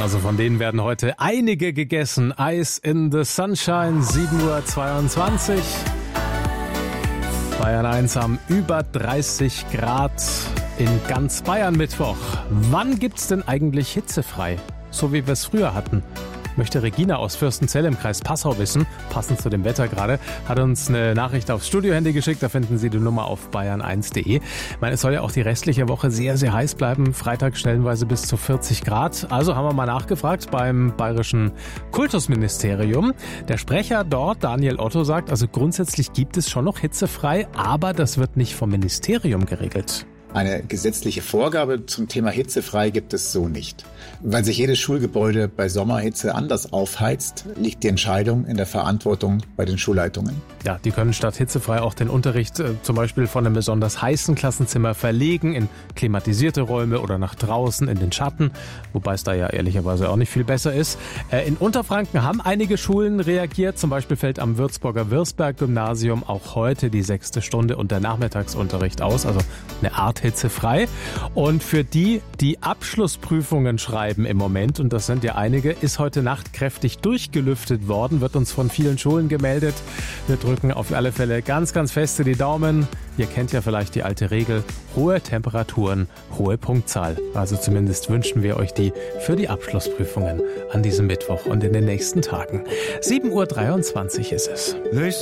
Also von denen werden heute einige gegessen. Ice in the Sunshine, 7:22 Uhr. Bayern 1 haben über 30 Grad in ganz Bayern Mittwoch. Wann gibt's denn eigentlich hitzefrei? So wie wir es früher hatten. Möchte Regina aus Fürstenzell im Kreis Passau wissen, passend zu dem Wetter gerade, hat uns eine Nachricht aufs Studiohandy geschickt, da finden Sie die Nummer auf bayern1.de. Ich meine, es soll ja auch die restliche Woche sehr, sehr heiß bleiben, Freitag stellenweise bis zu 40 Grad. Also haben wir mal nachgefragt beim Bayerischen Kultusministerium. Der Sprecher dort, Daniel Otto, sagt, also grundsätzlich gibt es schon noch hitzefrei, aber das wird nicht vom Ministerium geregelt. Eine gesetzliche Vorgabe zum Thema hitzefrei gibt es so nicht. Weil sich jedes Schulgebäude bei Sommerhitze anders aufheizt, liegt die Entscheidung in der Verantwortung bei den Schulleitungen. Ja, die können statt hitzefrei auch den Unterricht zum Beispiel von einem besonders heißen Klassenzimmer verlegen in klimatisierte Räume oder nach draußen in den Schatten, wobei es da ja ehrlicherweise auch nicht viel besser ist. In Unterfranken haben einige Schulen reagiert, zum Beispiel fällt am Würzburger Wirsberg-Gymnasium auch heute die 6. Stunde und der Nachmittagsunterricht aus, also eine Art hitzefrei. Und für die Abschlussprüfungen schreiben im Moment, und das sind ja einige, ist heute Nacht kräftig durchgelüftet worden, wird uns von vielen Schulen gemeldet. Wir drücken auf alle Fälle ganz, ganz feste die Daumen. Ihr kennt ja vielleicht die alte Regel, hohe Temperaturen, hohe Punktzahl. Also zumindest wünschen wir euch die für die Abschlussprüfungen an diesem Mittwoch und in den nächsten Tagen. 7:23 Uhr ist es.